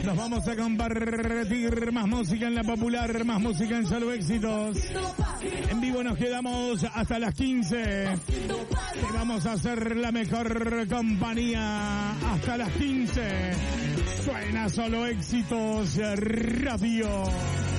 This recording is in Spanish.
Nos vamos a compartir más música en la popular, más música en Solo Éxitos. En vivo nos quedamos hasta las 15. Y vamos a hacer la mejor compañía hasta las 15. Suena Solo Éxitos Radio.